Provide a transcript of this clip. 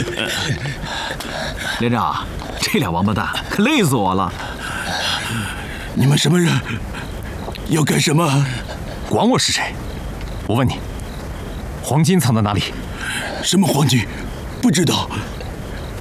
连长，这俩王八蛋可累死我了！ 你们什么人？要干什么？ 管我是谁！我问你，黄金藏在哪里？ 什么黄金？不知道。